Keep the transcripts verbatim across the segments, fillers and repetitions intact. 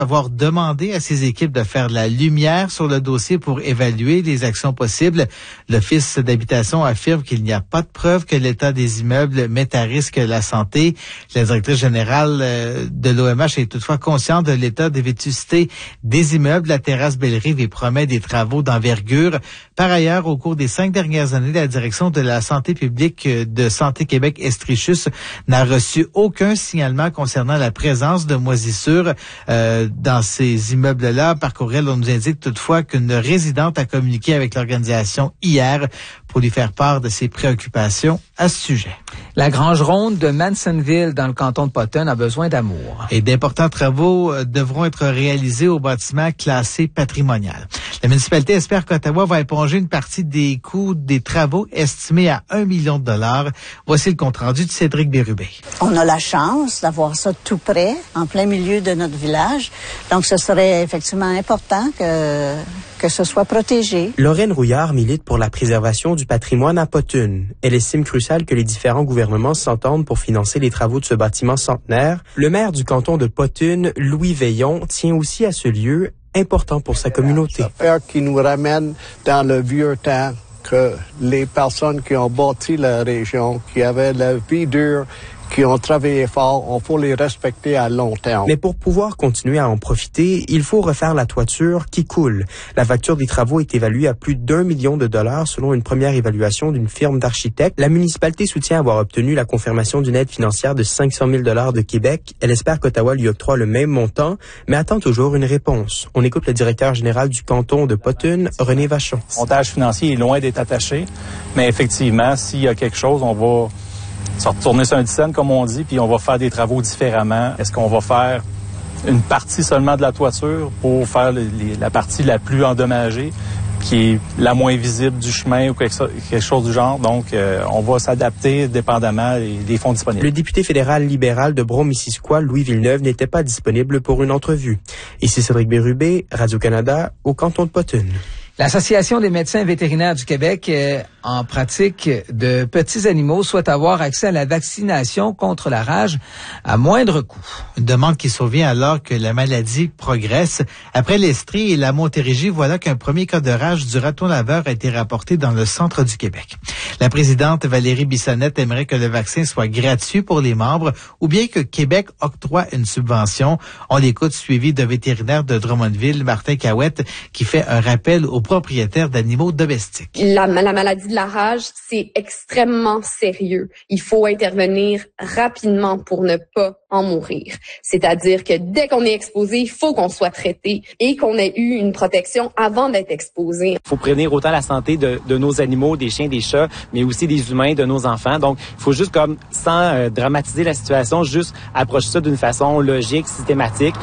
avoir demandé à ses équipes de faire de la lumière sur le dossier pour évaluer les actions possibles. L'Office d'habitation affirme qu'il n'y a pas de preuve que l'état des immeubles met à risque la santé. La directrice générale de l'O M H est toutefois consciente de l'état de vétusté des immeubles, la terrasse Belle-Rive, et promet des travaux d'envergure. Par ailleurs, au cours des cinq dernières années, la direction de la santé publique de Santé Québec Estrichus n'a reçu aucun signalement concernant la présence de moisissures euh, dans ces immeubles-là. Par courriel, on nous indique toutefois qu'une résidente a communiqué avec l'organisation hier pour lui faire part de ses préoccupations à ce sujet. La Grange Ronde de Mansonville, dans le canton de Potton, a besoin d'amour. Et d'importants travaux devront être réalisés au bâtiment classé patrimonial. La municipalité espère qu'Ottawa va éponger une partie des coûts des travaux estimés à un million de dollars. Voici le compte-rendu de Cédric Bérubé. On a la chance d'avoir ça tout près, en plein milieu de notre village. Donc, ce serait effectivement important que, que ce soit protégé. Lorraine Rouillard milite pour la préservation du patrimoine à Potton. Elle estime crucial que les différents gouvernements s'entendent pour financer les travaux de ce bâtiment centenaire. Le maire du canton de Potton, Louis Veillon, tient aussi à ce lieu important pour sa communauté. Affaire qui nous ramène dans le vieux temps, que les personnes qui ont bâti la région, qui avaient la vie dure, qui ont travaillé fort, on faut les respecter à long terme. Mais pour pouvoir continuer à en profiter, il faut refaire la toiture qui coule. La facture des travaux est évaluée à plus d'un million de dollars selon une première évaluation d'une firme d'architectes. La municipalité soutient avoir obtenu la confirmation d'une aide financière de cinq cent mille dollars de Québec. Elle espère qu'Ottawa lui octroie le même montant, mais attend toujours une réponse. On écoute le directeur général du canton de Potton, René Vachon. Le montage financier est loin d'être attaché, mais effectivement, s'il y a quelque chose, on va se retourner sur un dizaine, comme on dit, puis on va faire des travaux différemment. Est-ce qu'on va faire une partie seulement de la toiture pour faire les, la partie la plus endommagée, qui est la moins visible du chemin ou quelque, quelque chose du genre? Donc, euh, on va s'adapter dépendamment des, des fonds disponibles. Le député fédéral libéral de Brome-Missisquoi, Louis Villeneuve, n'était pas disponible pour une entrevue. Ici Cédric Bérubé, Radio-Canada, au canton de Potton. L'Association des médecins vétérinaires du Québec, euh, en pratique de petits animaux, souhaite avoir accès à la vaccination contre la rage à moindre coût. Une demande qui survient alors que la maladie progresse. Après l'Estrie et la Montérégie, voilà qu'un premier cas de rage du raton laveur a été rapporté dans le centre du Québec. La présidente Valérie Bissonnette aimerait que le vaccin soit gratuit pour les membres ou bien que Québec octroie une subvention. On l'écoute, suivi d'un vétérinaire de Drummondville, Martin Cahouette, qui fait un rappel aux propriétaires d'animaux domestiques. La, la maladie de la rage, c'est extrêmement sérieux. Il faut intervenir rapidement pour ne pas en mourir. C'est-à-dire que dès qu'on est exposé, il faut qu'on soit traité et qu'on ait eu une protection avant d'être exposé. Il faut prévenir autant la santé de, de nos animaux, des chiens, des chats, mais aussi des humains, de nos enfants. Donc, il faut juste comme, sans euh, dramatiser la situation, juste approcher ça d'une façon logique, systématique.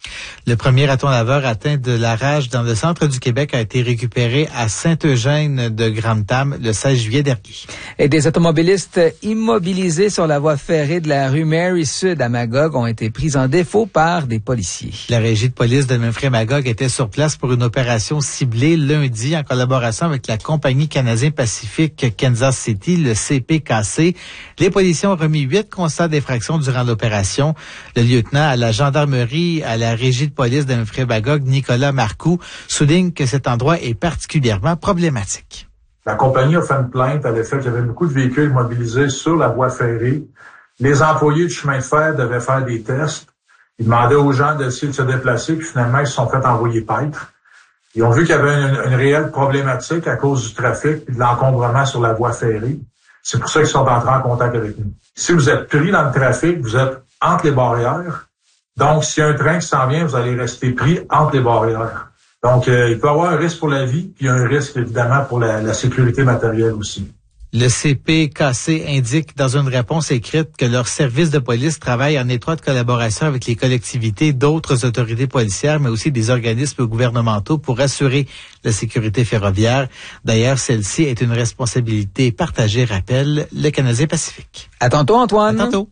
Le premier raton laveur atteint de la rage dans le centre du Québec a été récupéré à Saint-Eugène de Grantham le seize juillet dernier. Et des automobilistes immobilisés sur la voie ferrée de la rue Mary Sud à Magog ont été pris en défaut par des policiers. La régie de police de Mainfray-Magog était sur place pour une opération ciblée lundi en collaboration avec la compagnie canadien-pacifique Kansas City, le C P K C. Les policiers ont remis huit constats d'infraction durant l'opération. Le lieutenant à la gendarmerie à la régie de police de Mainfray-Magog, Nicolas Marcoux, souligne que cet endroit est particulièrement problématique. La compagnie a fait une plainte à l'effet qu'il y avait beaucoup de véhicules mobilisés sur la voie ferrée. Les employés du chemin de fer devaient faire des tests. Ils demandaient aux gens d'essayer de se déplacer, puis finalement, ils se sont fait envoyer paître. Ils ont vu qu'il y avait une, une réelle problématique à cause du trafic et de l'encombrement sur la voie ferrée. C'est pour ça qu'ils sont entrés en contact avec nous. Si vous êtes pris dans le trafic, vous êtes entre les barrières. Donc, s'il y a un train qui s'en vient, vous allez rester pris entre les barrières. Donc, euh, il peut y avoir un risque pour la vie, puis un risque, évidemment, pour la, la sécurité matérielle aussi. Le C P K C indique dans une réponse écrite que leur service de police travaille en étroite collaboration avec les collectivités, d'autres autorités policières, mais aussi des organismes gouvernementaux pour assurer la sécurité ferroviaire. D'ailleurs, celle-ci est une responsabilité partagée, rappelle le Canadien Pacifique. À tantôt, Antoine. À tantôt.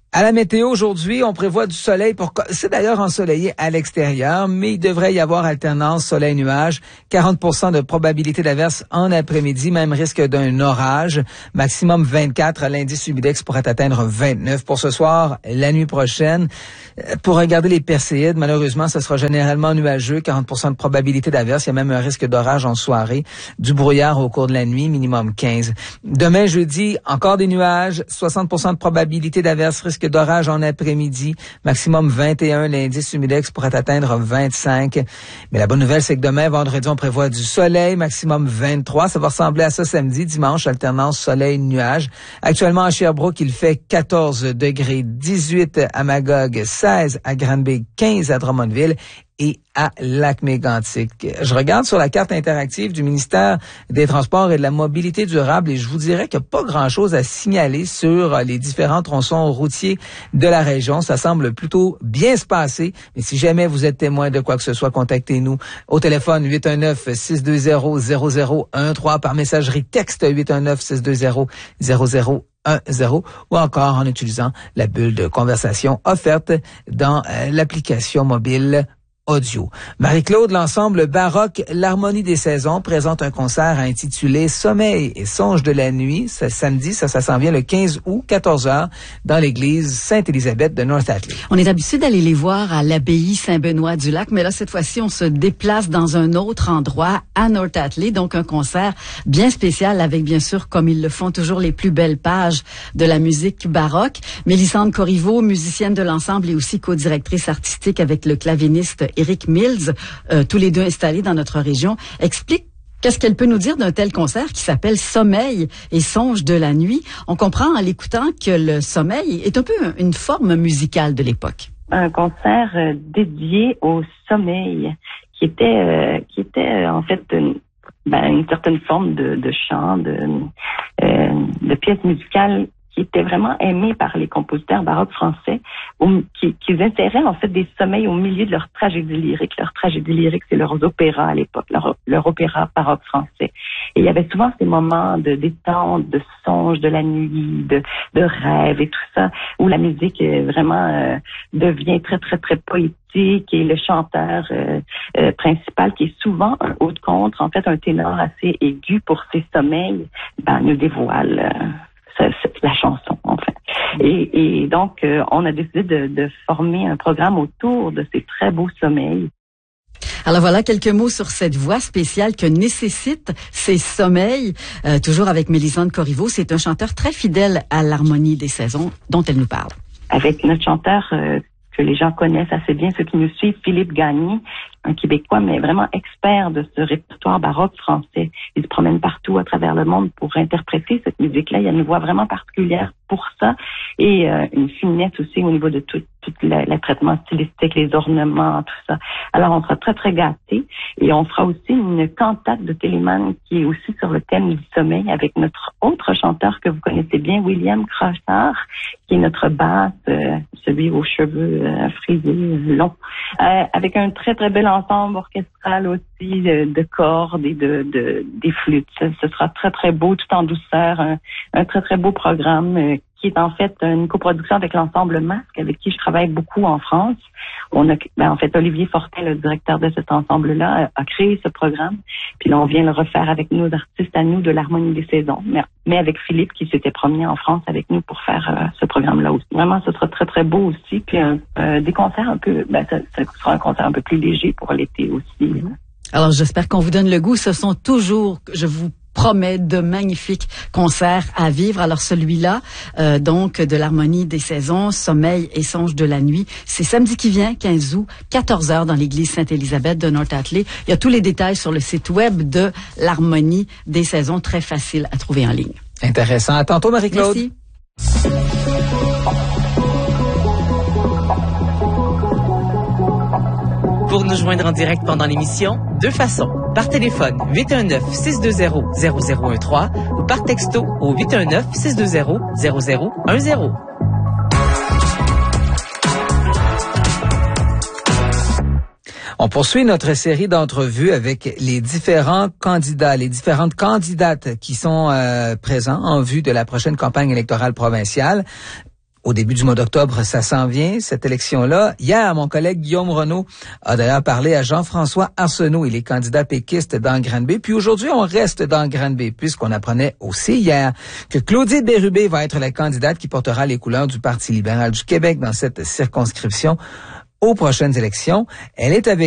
À la météo aujourd'hui, on prévoit du soleil. Pour C'est d'ailleurs ensoleillé à l'extérieur, mais il devrait y avoir alternance soleil-nuage. quarante pour cent de probabilité d'averse en après-midi, même risque d'un orage. Maximum vingt-quatre. L'indice humidex pourrait atteindre vingt-neuf pour ce soir. La nuit prochaine, pour regarder les Perséides, malheureusement, ce sera généralement nuageux. quarante pour cent de probabilité d'averse. Il y a même un risque d'orage en soirée. Du brouillard au cours de la nuit, minimum quinze. Demain, jeudi, encore des nuages. soixante pour cent de probabilité d'averse, risque d'orage en après-midi, maximum vingt et un, l'indice humidex pourrait atteindre vingt-cinq. Mais la bonne nouvelle, c'est que demain, vendredi, on prévoit du soleil, maximum vingt-trois. Ça va ressembler à ça samedi, dimanche, alternance soleil-nuage. Actuellement, à Sherbrooke, il fait quatorze degrés, dix-huit à Magog, seize à Granby, quinze à Drummondville et à Lac-Mégantic. Je regarde sur la carte interactive du ministère des Transports et de la Mobilité durable et je vous dirais qu'il n'y a pas grand-chose à signaler sur les différents tronçons routiers de la région. Ça semble plutôt bien se passer. Mais si jamais vous êtes témoin de quoi que ce soit, contactez-nous au téléphone huit un neuf, six deux zéro, zéro zéro un trois, par messagerie texte huit un neuf, six deux zéro, zéro zéro un zéro ou encore en utilisant la bulle de conversation offerte dans euh, l'application mobile audio. Marie-Claude, l'ensemble baroque L'Harmonie des Saisons présente un concert intitulé Sommeil et songe de la nuit. Ce samedi, ça, ça s'en vient le quinze août, quatorze heures, dans l'église Sainte-Élisabeth de North Atlee. On est habitué d'aller les voir à l'abbaye Saint-Benoît-du-Lac, mais là, cette fois-ci, on se déplace dans un autre endroit, à North Atlee, donc un concert bien spécial avec, bien sûr, comme ils le font toujours, les plus belles pages de la musique baroque. Mélissande Corriveau, musicienne de l'ensemble et aussi co-directrice artistique avec le claviniste Éric Mills, euh, tous les deux installés dans notre région, explique qu'est-ce qu'elle peut nous dire d'un tel concert qui s'appelle Sommeil et songe de la nuit. On comprend en l'écoutant que le sommeil est un peu une forme musicale de l'époque. Un concert euh, dédié au sommeil qui était euh, qui était euh, en fait une, ben, une certaine forme de, de chant, de, euh, de pièce musicale qui était vraiment aimé par les compositeurs baroques français, où, qui, qui inséraient en fait des sommeils au milieu de leur tragédie lyrique. Leur tragédie lyrique, c'est leurs opéras à l'époque, leur, leur opéra baroque français. Et il y avait souvent ces moments de détente, de songe de la nuit, de, de rêve et tout ça, où la musique euh, vraiment euh, devient très, très, très poétique et le chanteur euh, euh, principal, qui est souvent un haut de contre, en fait un ténor assez aigu pour ses sommeils, ben, nous dévoile euh, c'est la chanson, en fait. Et, et donc, euh, on a décidé de, de former un programme autour de ces très beaux sommeils. Alors voilà quelques mots sur cette voix spéciale que nécessitent ces sommeils. Euh, toujours avec Mélissande Corriveau, c'est un chanteur très fidèle à l'harmonie des saisons dont elle nous parle. Avec notre chanteur euh, que les gens connaissent assez bien, ceux qui nous suivent, Philippe Gagné, un Québécois, mais vraiment expert de ce répertoire baroque français. Il se promène partout à travers le monde pour interpréter cette musique-là. Il y a une voix vraiment particulière pour ça et euh, une finesse aussi au niveau de tout, tout le, le traitement stylistique, les ornements, tout ça. Alors, on sera très, très gâtés et on fera aussi une cantate de Telemann qui est aussi sur le thème du sommeil avec notre autre chanteur que vous connaissez bien, William Crochard, qui est notre basse, euh, celui aux cheveux euh, frisés, longs, euh, avec un très, très bel ensemble orchestral aussi de, de cordes et de, de des flûtes. Ce, ce sera très, très beau, tout en douceur, un, un très, très beau programme euh, qui est en fait une coproduction avec l'ensemble Masque, avec qui je travaille beaucoup en France. On a, ben, en fait, Olivier Fortin, le directeur de cet ensemble-là, a, a créé ce programme. Puis là, on vient le refaire avec nos artistes à nous de l'Harmonie des Saisons, mais, mais avec Philippe qui s'était promené en France avec nous pour faire euh, ce programme-là aussi. Vraiment, ce sera très, très beau aussi. Puis euh, euh, des concerts un peu, ben, ça, ça sera un concert un peu plus léger pour l'été aussi. Alors, j'espère qu'on vous donne le goût. Ce sont toujours, je vous promet, de magnifiques concerts à vivre. Alors celui-là, euh, donc de l'Harmonie des Saisons, Sommeil et songe de la nuit, c'est samedi qui vient, quinze août, quatorze heures dans l'église Sainte-Élisabeth de North Atlee. Il y a tous les détails sur le site web de l'Harmonie des Saisons, très facile à trouver en ligne. Intéressant. À tantôt, Marie-Claude. Merci. Pour nous joindre en direct pendant l'émission, deux façons. Par téléphone, huit un neuf, six deux zéro, zéro zéro un trois ou par texto au huit un neuf, six deux zéro, zéro zéro un zéro. On poursuit notre série d'entrevues avec les différents candidats, les différentes candidates qui sont euh, présents en vue de la prochaine campagne électorale provinciale. Au début du mois d'octobre, ça s'en vient, cette élection-là. Hier, mon collègue Guillaume Renaud a d'ailleurs parlé à Jean-François Arsenault. Il est candidat péquiste dans Granby. Puis aujourd'hui, on reste dans Granby, puisqu'on apprenait aussi hier que Claudie Bérubé va être la candidate qui portera les couleurs du Parti libéral du Québec dans cette circonscription aux prochaines élections. Elle est avec